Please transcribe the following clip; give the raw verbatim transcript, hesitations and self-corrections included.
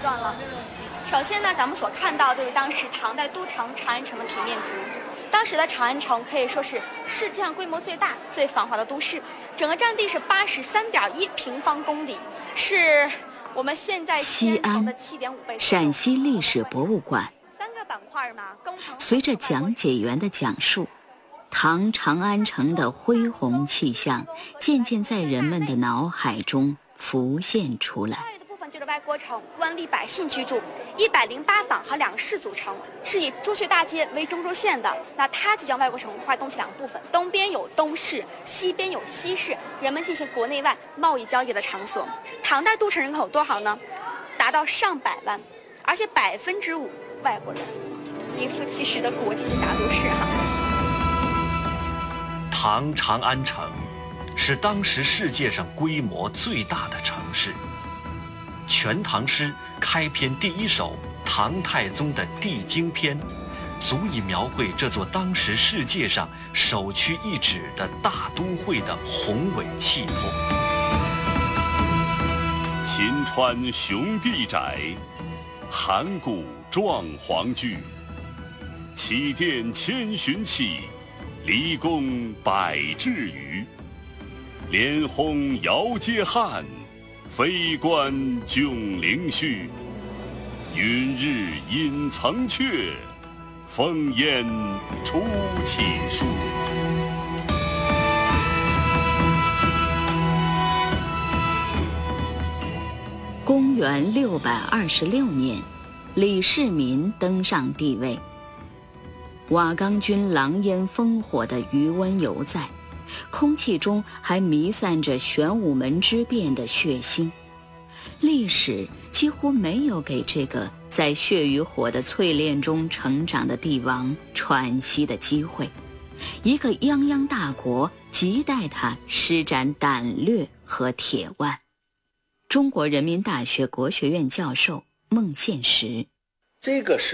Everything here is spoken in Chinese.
阶段了。首先呢，咱们所看到就是当时唐代都城长安城的平面图。当时的长安城可以说是世界上规模最大、最繁华的都市，整个占地是八十三点一平方公里，是我们现在西安的七点五倍。 陕西历史博物馆。 三个板块嘛，工程。 随着讲解员的讲述，唐长安城的恢宏气象渐渐在人们的脑海中浮现出来。 就是外郭城，官吏百姓居住，一百零八坊和两市组成，是以朱雀大街为中轴线的。那它就将外郭城划东西两部分，东边有东市，西边有西市，人们进行国内外贸易交易的场所。唐代都城人口多少呢？达到上百万，而且百分之五外国人，名副其实的国际级大都市哈。 唐长安城是当时世界上规模最大的城市。《全唐诗》开篇第一首唐太宗的《帝京篇》，足以描绘这座当时世界上首屈一指的大都会的宏伟气魄。 秦川雄地窄，函谷壮璜巨。起殿千寻气，离宫百骘余。连轰遥接汉，飞官迥凌虚。云日隐层阙，风烟出秦书。 公元六百二十六年，李世民登上帝位。瓦岗军狼烟烽火的余温犹在，空气中还弥散着玄武门之变的血腥。历史几乎没有给这个在血与火的淬炼中成长的帝王喘息的机会。一个泱泱大国亟待他施展胆略和铁腕。中国人民大学国学院教授孟宪实， 这个时